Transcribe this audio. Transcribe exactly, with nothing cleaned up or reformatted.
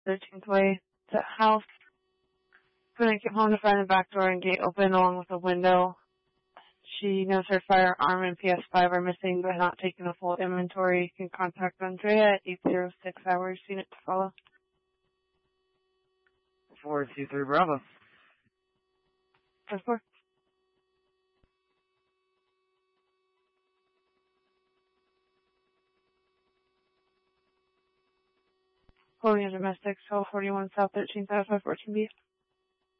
thirteenth Way. It's a house. When I came home to find the back door and gate open along with a window. She knows her firearm and P S five are missing but has not taken a full inventory. You can contact Andrea at eight zero six hours. Unit to follow. four two three Bravo. That's four. Holding a domestic, twelve forty-one South thirteenth Avenue, fourteen B.